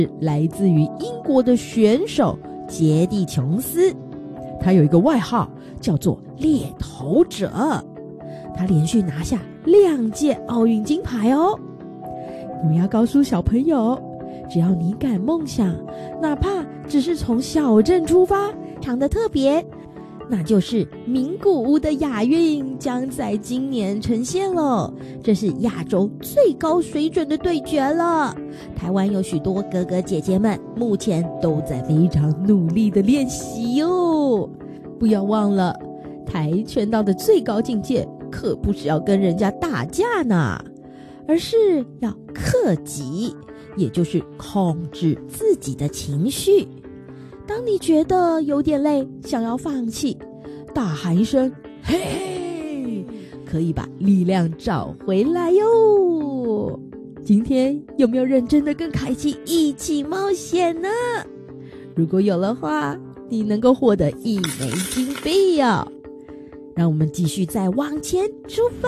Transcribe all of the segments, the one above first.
来自于英国的选手杰蒂琼斯，他有一个外号叫做猎头者，他连续拿下2届奥运金牌哦。我们要告诉小朋友，只要你敢梦想，哪怕只是从小镇出发，长得特别，那就是名古屋的亚运将在今年呈现了，这是亚洲最高水准的对决了。台湾有许多哥哥姐姐们目前都在非常努力的练习哦。不要忘了，跆拳道的最高境界可不是要跟人家打架呢，而是要克己，也就是控制自己的情绪。当你觉得有点累，想要放弃，大喊一声嘿嘿，可以把力量找回来哟。今天有没有认真的跟凯奇一起冒险呢？如果有的话，你能够获得1枚金币哦。让我们继续再往前出发。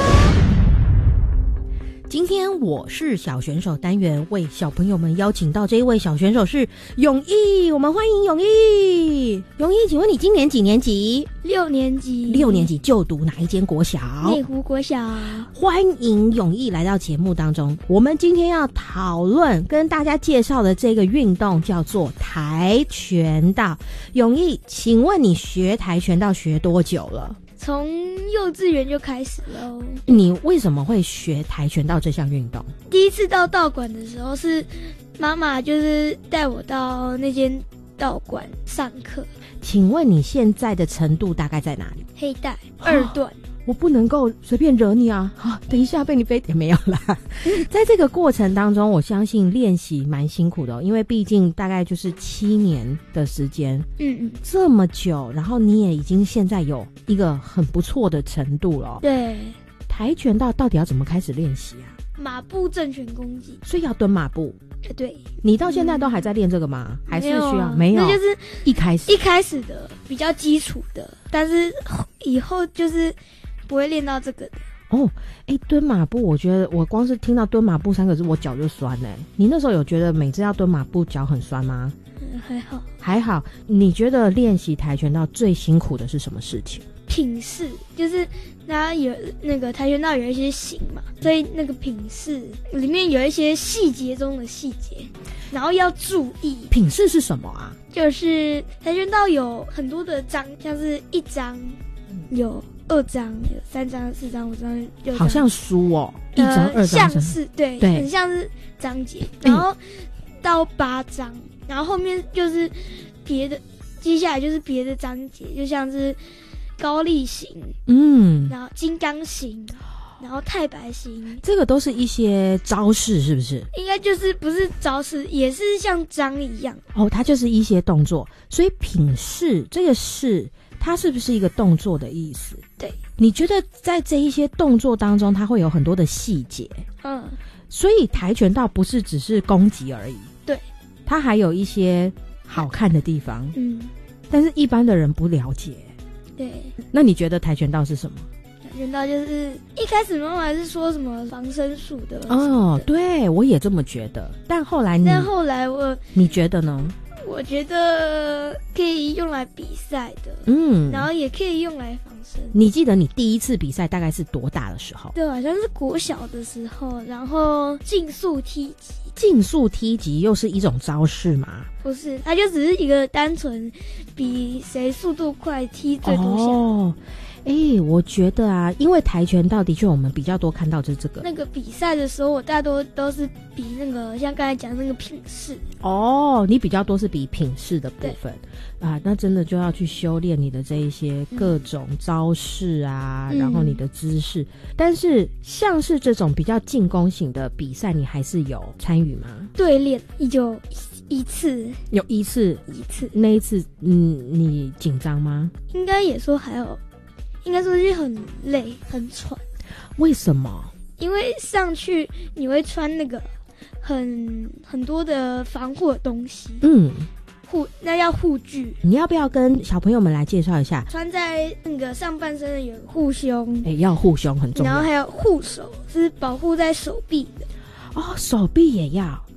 今天我是小选手单元，为小朋友们邀请到这一位小选手是永毅，我们欢迎永毅。永毅，请问你今年几年级 ？6年级。 6年级，就读哪一间国小？ 内湖国小。 欢迎永毅来到节目当中。我们今天要讨论跟大家介绍的这个运动叫做跆拳道。永毅，请问你学跆拳道学多久了？ 从幼稚园就开始了。 你为什么会学跆拳道这项运动？ 第一次到道馆的时候是妈妈就是带我到那间道馆上课。 请问你现在的程度大概在哪里？ 黑带2段。 我不能够随便惹你啊！等一下被你飞也没有啦。在这个过程当中，我相信练习蛮辛苦的因为毕竟大概就是7年的时间，这么久，然后你也已经现在有一个很不错的程度了。 对， 跆拳道到底要怎么开始练习啊？ 马步正拳攻击， 所以要蹲马步。 对， 你到现在都还在练这个吗？还是需要？ 没有，那就是一开始的比较基础的，但是以后就是不会练到这个的。 哦，蹲马步，我觉得我光是听到蹲马步3个字，我脚就酸了。你那时候有觉得每次要蹲马步脚很酸吗？还好。你觉得练习跆拳道最辛苦的是什么事情？ 品势，就是它有那个跆拳道有一些形嘛，所以那个品势里面有一些细节中的细节，然后要注意。 品势是什么啊？ 就是跆拳道有很多的章，像是1章有2章，有3章、4章、5章、6章， 好像书哦，1章、2章， 像是对，很像是章节。然后到8章，然后后面就是别的，接下来就是别的章节，就像是高力型，然后金刚型，然后太白型， 这个都是一些招式，是不是？ 应该就是不是招式，也是像章一样哦，它就是一些动作。所以品势这个势，它是不是一个动作的意思？ 对。 你觉得在这一些动作当中，它会有很多的细节？所以跆拳道不是只是攻击而已，对，它还有一些好看的地方，但是一般的人不了解。 对， 那你觉得跆拳道是什么？ 跆拳道就是一开始妈妈是说什么防身术的哦，对，我也这么觉得。但后来你觉得呢？ 我觉得可以用来比赛的，然后也可以用来防身。 你记得你第一次比赛大概是多大的时候？ 对，好像是国小的时候，然后竞速踢击。 竞速踢击又是一种招式吗？ 不是，它就只是一个单纯比谁速度快踢最多下。 哦，我觉得啊，因为跆拳道的确我们比较多看到这个。 那个比赛的时候，我大多都是比那个像刚才讲那个品势。 哦，你比较多是比品势的部分啊，那真的就要去修炼你的这一些各种招式啊，然后你的姿势。但是像是这种比较进攻型的比赛，你还是有参与吗？ 对练就一次， 有一次。那一次，你紧张吗？ 应该也说还好。应该说是很累很喘。 为什么？ 因为上去你会穿那个很多的防护的东西，那叫护具。你要不要跟小朋友们来介绍一下？ 穿在那个上半身的有护胸， 要护胸很重要。 然后还有护手，是保护在手臂的。 哦，手臂也要。